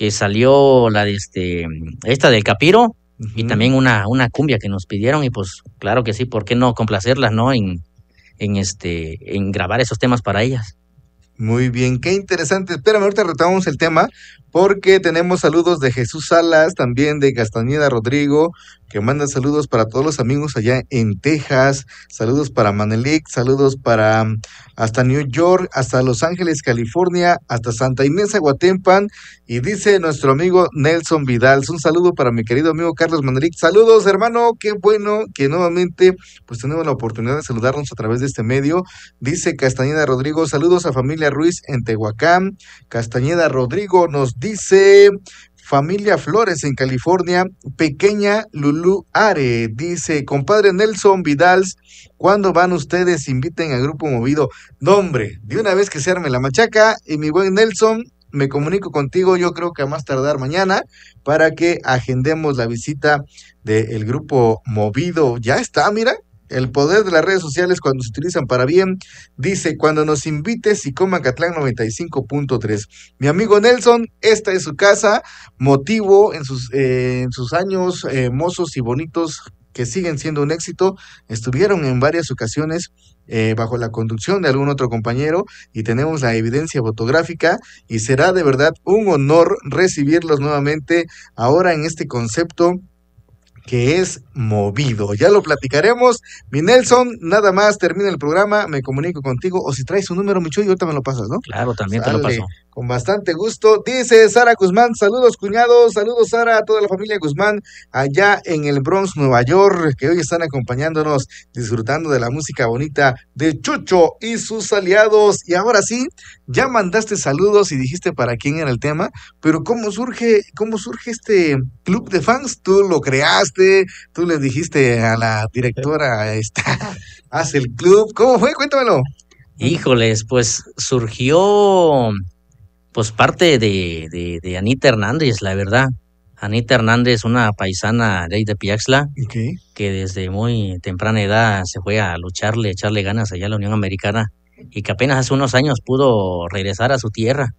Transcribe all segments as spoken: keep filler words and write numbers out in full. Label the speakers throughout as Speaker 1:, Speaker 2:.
Speaker 1: que salió la de este, esta del Capiro, uh-huh. y también una, una cumbia que nos pidieron, y pues claro que sí, ¿por qué no complacerlas, no? En, en este, en grabar esos temas para ellas.
Speaker 2: Muy bien, qué interesante. Espérame, ahorita retomamos el tema, porque tenemos saludos de Jesús Salas, también de Castañeda Rodrigo, que manda saludos para todos los amigos allá en Texas, saludos para Manelik, saludos para um, hasta New York, hasta Los Ángeles, California, hasta Santa Inés, Aguatempan, y dice nuestro amigo Nelson Vidal, un saludo para mi querido amigo Carlos Manelik. Saludos, hermano, qué bueno que nuevamente pues tenemos la oportunidad de saludarnos a través de este medio. Dice Castañeda Rodrigo, saludos a familia Ruiz en Tehuacán. Castañeda Rodrigo nos dice familia Flores en California, pequeña Lulú Are, dice, compadre Nelson Vidal, ¿cuándo van ustedes? Inviten a Grupo Movido. No, hombre, de una vez que se arme la machaca, y mi buen Nelson, me comunico contigo, yo creo que a más tardar mañana, para que agendemos la visita del Grupo Movido. Ya está, mira. El poder de las redes sociales cuando se utilizan para bien. Dice, cuando nos invites y Comacatlán noventa y cinco punto tres. Mi amigo Nelson, esta es su casa. Motivo en sus, eh, en sus años eh, mozos y bonitos que siguen siendo un éxito. Estuvieron en varias ocasiones eh, bajo la conducción de algún otro compañero y tenemos la evidencia fotográfica y será de verdad un honor recibirlos nuevamente ahora en este concepto que es Movido. Ya lo platicaremos. Mi Nelson, nada más termina el programa, me comunico contigo, o si traes un número, Micho, y ahorita me lo pasas, ¿no?
Speaker 1: Claro, también Sale, te lo paso.
Speaker 2: Con bastante gusto. Dice Sara Guzmán, saludos cuñados, saludos Sara, a toda la familia Guzmán, allá en el Bronx, Nueva York, que hoy están acompañándonos, disfrutando de la música bonita de Chucho y sus aliados. Y ahora sí, ya mandaste saludos y dijiste para quién era el tema, pero ¿cómo surge, cómo surge este club de fans? ¿Tú lo creaste? ¿Tú le dijiste a la directora, esta, haz el club? ¿Cómo fue? Cuéntamelo.
Speaker 1: Híjoles, pues surgió pues parte de, de, de Anita Hernández, la verdad. Anita Hernández, una paisana de ahí de Piaxtla,
Speaker 2: okay.
Speaker 1: que desde muy temprana edad se fue a lucharle, echarle ganas allá a la Unión Americana, y que apenas hace unos años pudo regresar a su tierra.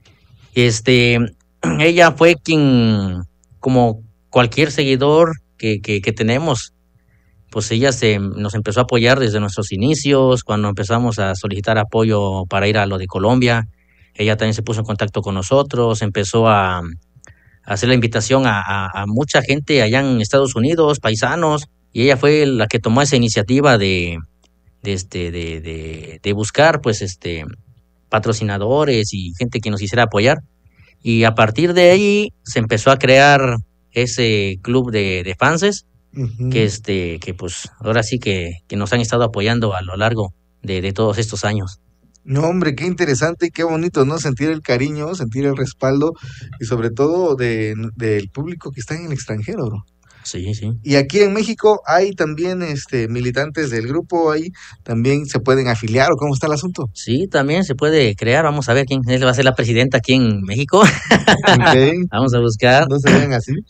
Speaker 1: Este, ella fue quien, como cualquier seguidor que, que, que tenemos, pues ella se nos empezó a apoyar desde nuestros inicios, cuando empezamos a solicitar apoyo para ir a lo de Colombia. Ella también se puso en contacto con nosotros, empezó a, a hacer la invitación a, a, a mucha gente allá en Estados Unidos, paisanos, y ella fue la que tomó esa iniciativa de, de, este, de, de, de buscar pues este patrocinadores y gente que nos quisiera apoyar. Y a partir de ahí se empezó a crear ese club de, de fanses, uh-huh. que este que pues ahora sí que, que nos han estado apoyando a lo largo de, de todos estos años.
Speaker 2: No, hombre, qué interesante y qué bonito, ¿no? Sentir el cariño, sentir el respaldo y sobre todo de, del público que está en el extranjero, ¿no?
Speaker 1: Sí, sí.
Speaker 2: Y aquí en México hay también este militantes del grupo, ahí también se pueden afiliar, ¿o cómo está el asunto?
Speaker 1: Sí, también se puede crear, vamos a ver quién va a ser la presidenta aquí en México.
Speaker 2: Okay.
Speaker 1: Vamos a buscar.
Speaker 2: No se ven así.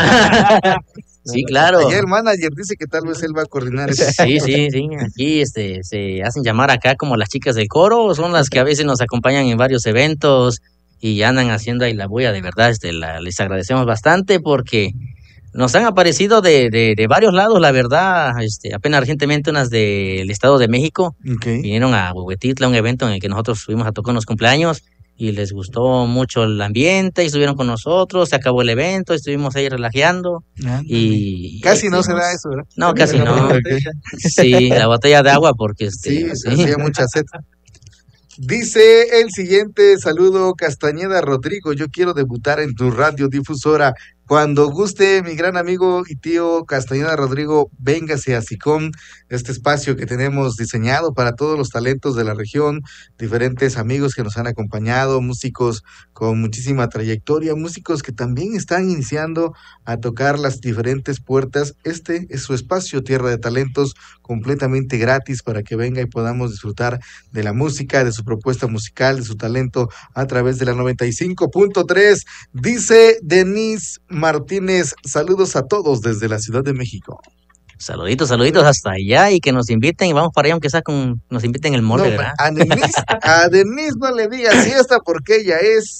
Speaker 1: Sí, claro.
Speaker 2: Allá el manager dice que tal vez él va a coordinar eso.
Speaker 1: Sí, sí, sí. Aquí este, se hacen llamar acá como las chicas del coro, son las que a veces nos acompañan en varios eventos y andan haciendo ahí la bulla. De verdad, este, la, les agradecemos bastante porque nos han aparecido de, de, de varios lados, la verdad. Este, apenas recientemente unas del Estado de México,
Speaker 2: okay.
Speaker 1: vinieron a Huehuetitla, un evento en el que nosotros fuimos a tocar unos cumpleaños. Y les gustó mucho el ambiente, y estuvieron con nosotros, se acabó el evento, estuvimos ahí relajeando. Ah, y
Speaker 2: casi y no se da eso, ¿verdad?
Speaker 1: No, casi no. Sí, la botella de agua porque este,
Speaker 2: sí, sí. hacía mucha sed. Dice el siguiente saludo, Castañeda Rodrigo, yo quiero debutar en tu radiodifusora. Cuando guste, mi gran amigo y tío Castañeda Rodrigo, véngase a SICOM, este espacio que tenemos diseñado para todos los talentos de la región, diferentes amigos que nos han acompañado, músicos con muchísima trayectoria, músicos que también están iniciando a tocar las diferentes puertas. Este es su espacio, Tierra de Talentos, completamente gratis para que venga y podamos disfrutar de la música, de su propuesta musical, de su talento a través de la noventa y cinco punto tres. Dice Denise Martínez, saludos a todos desde la Ciudad de México.
Speaker 1: Saluditos, saluditos hasta allá y que nos inviten y vamos para allá aunque sea con, nos inviten el mole,
Speaker 2: no,
Speaker 1: ¿verdad?
Speaker 2: A Denise, a Denise no le digas fiesta porque ella es